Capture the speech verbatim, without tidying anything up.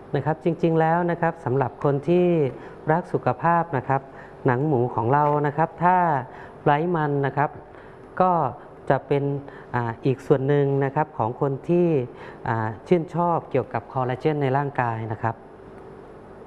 นะครับจริงๆแล้วนะครับสำหรับคนที่รักสุขภาพนะครับหนังหมูของเรานะครับถ้าไร้มันนะครับก็จะเป็นอ่าอีกส่วนหนึ่งนะครับของคนที่อ่าชื่นชอบเกี่ยวกับคอลลาเจนในร่างกายนะครับ